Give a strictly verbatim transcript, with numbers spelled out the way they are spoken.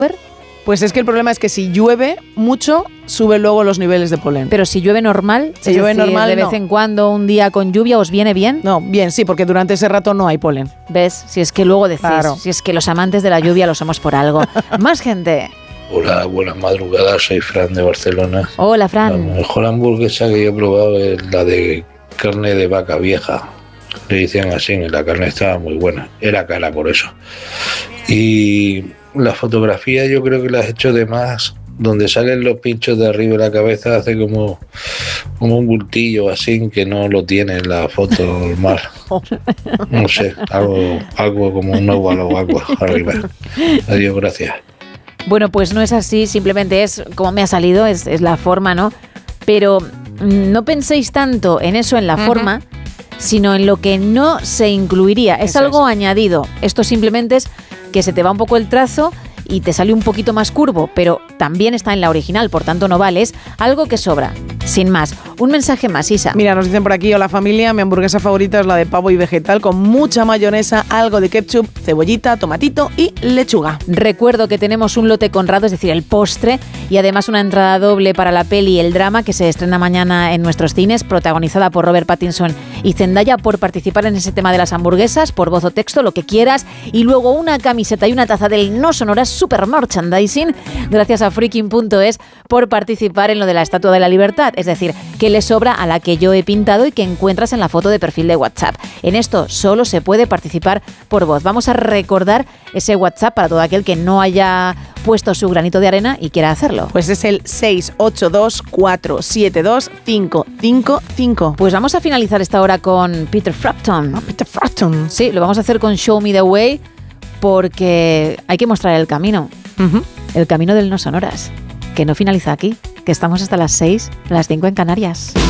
Pues es que el problema es que si llueve mucho, sube luego los niveles de polen. Pero si llueve normal, si es llueve decir, normal, de vez no. en cuando, un día con lluvia, ¿os viene bien? No, bien, sí, porque durante ese rato no hay polen. ¿Ves? Si es que luego decís, Claro. si es que los amantes de la lluvia lo somos por algo. Más gente. Hola, buenas madrugadas, soy Fran de Barcelona. Hola, La Fran. mejor hamburguesa que yo he probado es la de carne de vaca vieja. Le dicen así, la carne estaba muy buena. Era cara por eso. Y la fotografía yo creo que la has hecho de más. Donde salen los pinchos de arriba de la cabeza hace como, como un bultillo así que no lo tiene en la foto normal. No sé, algo, algo como un óvalo o algo arriba. Adiós, gracias. Bueno, pues no es así, simplemente es como me ha salido, es, es la forma, ¿no? Pero mm, no penséis tanto en eso, en la uh-huh. forma, sino en lo que no se incluiría. Es Eso algo es. añadido. Esto simplemente es que se te va un poco el trazo y te sale un poquito más curvo, pero también está en la original, por tanto no vale, es algo que sobra. Sin más, un mensaje más, Isa. Mira, nos dicen por aquí, hola familia, mi hamburguesa favorita es la de pavo y vegetal con mucha mayonesa, algo de ketchup, cebollita, tomatito y lechuga. Recuerdo que tenemos un lote conrado, es decir, el postre, y además una entrada doble para la peli El Drama, que se estrena mañana en nuestros cines, protagonizada por Robert Pattinson y Zendaya, por participar en ese tema de las hamburguesas, por voz o texto, lo que quieras, y luego una camiseta y una taza del No Sonoras Super Merchandising, gracias a freaking punto es, por participar en lo de la Estatua de la Libertad, es decir, que le sobra a la que yo he pintado y que encuentras en la foto de perfil de WhatsApp. En esto solo se puede participar por voz. Vamos a recordar ese WhatsApp para todo aquel que no haya puesto su granito de arena y quiera hacerlo. Pues es el seis ocho dos cuatro siete dos cinco cinco cinco. Pues vamos a finalizar esta hora con Peter Frampton. Oh, Peter Frampton. Sí, lo vamos a hacer con Show Me the Way porque hay que mostrar el camino. Uh-huh. El camino del No Sonoras, que no finaliza aquí, que estamos hasta las seis, las cinco en Canarias.